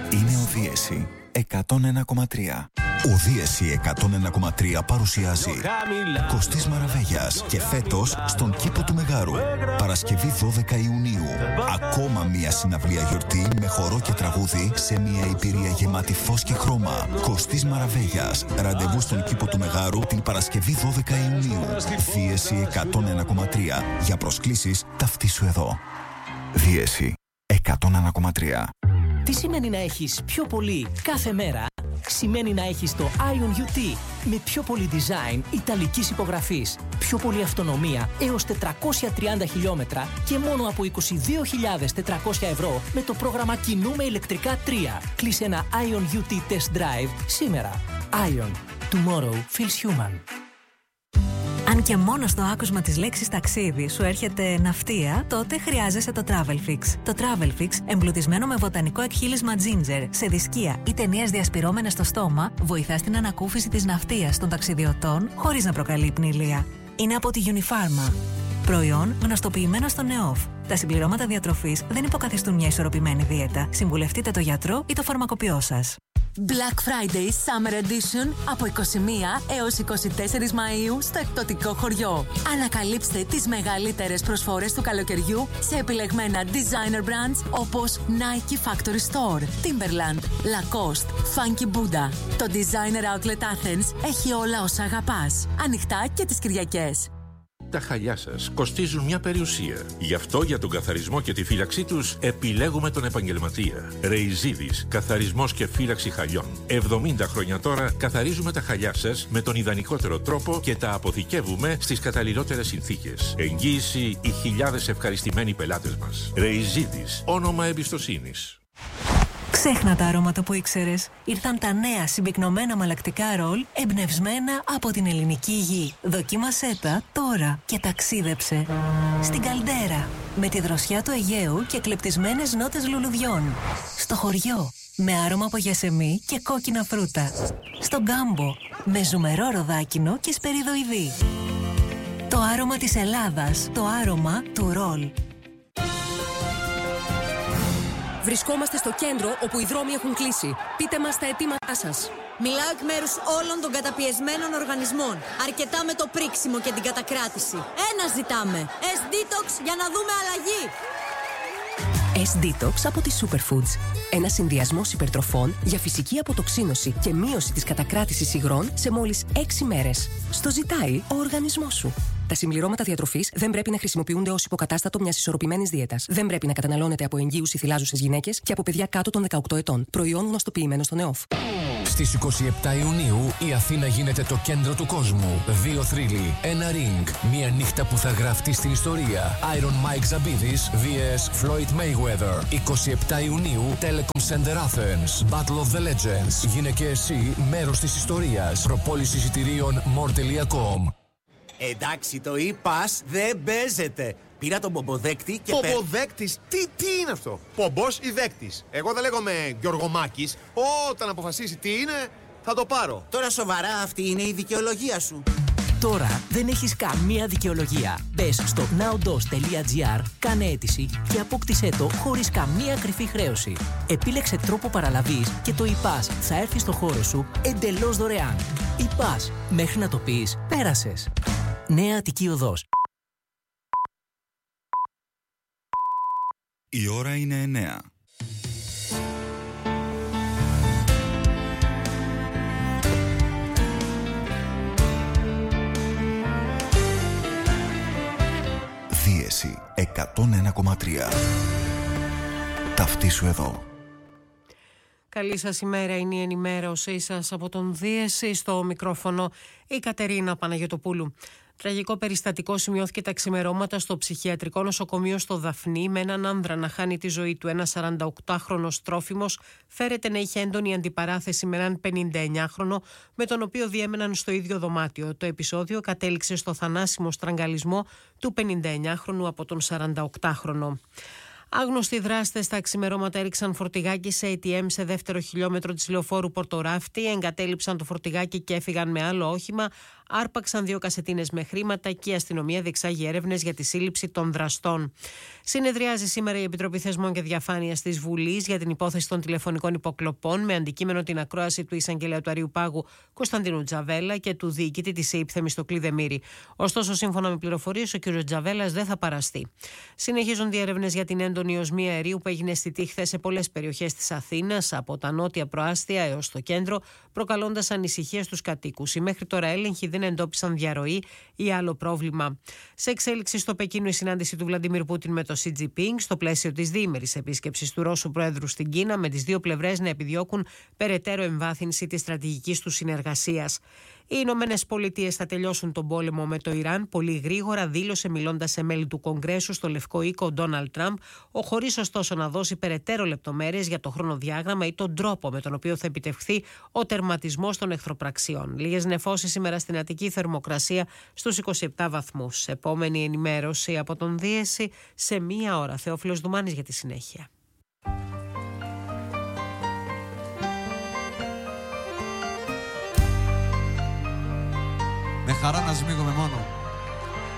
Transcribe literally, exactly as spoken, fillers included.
Είναι ο Δίεση εκατόν ένα κόμμα τρία. Ο Δίεση εκατόν ένα κόμμα τρία παρουσιάζει Κωστής Μαραβέγιας και φέτος στον Κήπο του Μεγάρου. Παρασκευή δώδεκα Ιουνίου. Ακόμα μια συναυλία γιορτή με χορό και τραγούδι σε μια υπηρεία γεμάτη φως και χρώμα. Κωστής Μαραβέγιας. Ραντεβού στον Κήπο του Μεγάρου την Παρασκευή δώδεκα Ιουνίου. Δίεση εκατόν ένα κόμμα τρία. Για προσκλήσεις ταυτίσου εδώ. Δίεση εκατόν ένα κόμμα τρία. Τι σημαίνει να έχεις πιο πολύ κάθε μέρα? Σημαίνει να έχεις το Ion γιου τι με πιο πολύ design ιταλικής υπογραφής, πιο πολύ αυτονομία έως τετρακόσια τριάντα χιλιόμετρα και μόνο από είκοσι δύο χιλιάδες τετρακόσια ευρώ με το πρόγραμμα Κινούμε ηλεκτρικά τρία. Κλείσε ένα Ion γιου τι Test Drive σήμερα. Ion. Tomorrow feels human. Αν και μόνο στο άκουσμα της λέξης ταξίδι σου έρχεται ναυτία, τότε χρειάζεσαι το Travelfix. Το Travelfix, εμπλουτισμένο με βοτανικό εκχύλισμα ginger, σε δισκία ή ταινίες διασπυρώμενες στο στόμα, βοηθά στην ανακούφιση της ναυτίας των ταξιδιωτών χωρίς να προκαλεί πνηλία. Είναι από τη Unifarma. Προϊόν γνωστοποιημένο στο ΝΕΟΦ. Τα συμπληρώματα διατροφής δεν υποκαθιστούν μια ισορροπημένη δίαιτα. Συμβουλευτείτε το γιατρό ή το φαρμακοποιό σας. Black Friday Summer Edition από είκοσι μία έως είκοσι τέσσερις Μαΐου στο εκπτωτικό χωριό. Ανακαλύψτε τις μεγαλύτερες προσφορές του καλοκαιριού σε επιλεγμένα designer brands όπως Nike Factory Store, Timberland, Lacoste, Funky Buddha. Το Designer Outlet Athens έχει όλα όσα αγαπάς. Ανοιχτά και τις Κυριακές. Τα χαλιά σας κοστίζουν μια περιουσία. Γι' αυτό για τον καθαρισμό και τη φύλαξή τους επιλέγουμε τον επαγγελματία. Ρεϊζίδης, καθαρισμός και φύλαξη χαλιών. εβδομήντα χρόνια τώρα καθαρίζουμε τα χαλιά σας με τον ιδανικότερο τρόπο και τα αποθηκεύουμε στις καταλληλότερες συνθήκες. Εγγύηση οι χιλιάδες ευχαριστημένοι πελάτες μας. Ρεϊζίδης, όνομα εμπιστοσύνης. Ξέχνα τα αρώματα που ήξερες. Ήρθαν τα νέα συμπυκνωμένα μαλακτικά ρολ εμπνευσμένα από την ελληνική γη. Δοκίμασέ τα τώρα και ταξίδεψε στην Καλντέρα με τη δροσιά του Αιγαίου και κλεπτισμένες νότες λουλουδιών. Στο χωριό με άρωμα από γιασεμί και κόκκινα φρούτα. Στον Κάμπο με ζουμερό ροδάκινο και σπεριδοειδή. Το άρωμα της Ελλάδας, το άρωμα του ρολ. Βρισκόμαστε στο κέντρο όπου οι δρόμοι έχουν κλείσει. Πείτε μας τα αιτήματά σας. Μιλάω εκ μέρους όλων των καταπιεσμένων οργανισμών. Αρκετά με το πρίξιμο και την κατακράτηση. Ένα ζητάμε. S-Detox για να δούμε αλλαγή. S-Detox από τη Superfoods. Ένα συνδυασμός υπερτροφών για φυσική αποτοξίνωση και μείωση της κατακράτησης υγρών σε μόλις έξι μέρες. Στο ζητάει ο οργανισμός σου. Τα συμπληρώματα διατροφής δεν πρέπει να χρησιμοποιούνται ως υποκατάστατο μιας ισορροπημένης δίαιτας. Δεν πρέπει να καταναλώνεται από εγγύους ή θυλάζουσες γυναίκες και από παιδιά κάτω των δεκαοκτώ ετών. Προϊόν γνωστοποιημένο στο ΝΕΟΦ. Στις είκοσι επτά Ιουνίου η Αθήνα γίνεται το κέντρο του κόσμου. Δύο θρύλοι, ένα ring, μια νύχτα που θα γραφτεί στην ιστορία. Iron Mike Zabidis vs Floyd Mayweather. είκοσι επτά Ιουνίου, Telecom Center Athens. Battle of the Legends. Γίνε και εσύ μέρος της ιστορίας. Προπόληση εισιτηρίων more τελεία com. Εντάξει, το e-pass δεν παίζεται. Πήρα τον πομποδέκτη και... Πομποδέκτης, τι, τι είναι αυτό? Πομπός ή δέκτης? Εγώ δεν λέγομαι Γιωργομάκης. Όταν αποφασίσει τι είναι, θα το πάρω. Τώρα σοβαρά, αυτή είναι η δικαιολογία σου? Τώρα δεν έχεις καμία δικαιολογία. Μπες στο nowdos τελεία gr, κάνε αίτηση και απόκτησέ το χωρίς καμία κρυφή χρέωση. Επίλεξε τρόπο παραλαβής και το e-pass θα έρθει στο χώρο σου εντελώς δωρεάν. e-pass, μέχρι να το πεις, πέρασες. Νέα Αττική Οδός. Η ώρα είναι εννέα. Δίεση εκατόν ένα κόμμα τρία. Ταυτίσου εδώ. Καλή σας ημέρα, είναι η ενημέρωσή σας από τον Δίεση, στο μικρόφωνο η Κατερίνα Παναγιωτοπούλου. Τραγικό περιστατικό σημειώθηκε τα ξημερώματα στο ψυχιατρικό νοσοκομείο στο Δαφνί, με έναν άνδρα να χάνει τη ζωή του. Ένας σαρανταοκτάχρονος τρόφιμος φέρεται να είχε έντονη αντιπαράθεση με έναν πενηνταεννιάχρονο, με τον οποίο διέμεναν στο ίδιο δωμάτιο. Το επεισόδιο κατέληξε στο θανάσιμο στραγγαλισμό του πενηνταεννιάχρονου από τον σαρανταοκτάχρονο. Άγνωστοι δράστες στα ξημερώματα έριξαν φορτηγάκι σε έι τι εμ σε δεύτερο χιλιόμετρο της λεωφόρου Πορτοράφτη, εγκατέλειψαν το φορτηγάκι και έφυγαν με άλλο όχημα, άρπαξαν δύο κασετίνες με χρήματα και η αστυνομία διεξάγει έρευνες για τη σύλληψη των δραστών. Συνεδριάζει σήμερα η Επιτροπή Θεσμών και Διαφάνειας της Βουλής για την υπόθεση των τηλεφωνικών υποκλοπών, με αντικείμενο την ακρόαση του εισαγγελέα του Αριού Πάγου Κωνσταντίνου Τζαβέλα και του διοικητή της ΕΥΠ Θεμιστοκλή Δεμήρη. Ωστόσο, σύμφωνα με πληροφορίες, ο κ. Τζαβέλας δεν θα παραστεί. Συνεχίζονται οι έρευνες για την έντονη οσμία αερίου που έγινε αισθητή χθες σε πολλές περιοχές της Αθήνας, από τα νότια προάστια έως το κέντρο, προκαλώντας ανησυχία στους κατοίκους. Οι μέχρι τώρα έλεγχοι δεν εντόπισαν διαρροή ή άλλο πρόβλημα. Σε εξέλιξη στο Πεκίνο η συνάντηση του Βλαντιμίρ Πούτιν με το Σι Τζινπίνγκ στο πλαίσιο της διήμερης επίσκεψης του Ρώσου Προέδρου στην Κίνα, με τις δύο πλευρές να επιδιώκουν περαιτέρω εμβάθυνση της στρατηγικής του συνεργασίας. Οι Ηνωμένες Πολιτείες θα τελειώσουν τον πόλεμο με το Ιράν πολύ γρήγορα, δήλωσε μιλώντας σε μέλη του Κογκρέσου στο Λευκό Οίκο ο Ντόναλντ Τραμπ, ο χωρίς ωστόσο να δώσει περαιτέρω λεπτομέρειες για το χρονοδιάγραμμα ή τον τρόπο με τον οποίο θα επιτευχθεί ο τερματισμός των εχθροπραξιών. Λίγες νεφώσεις σήμερα στην Αττική, θερμοκρασία στους είκοσι επτά βαθμούς. Επόμενη ενημέρωση από τον Δίεση σε μία ώρα. Θεόφιλος Δουμάνης για τη συνέχεια. Με χαρά να σμίγομαι μόνο.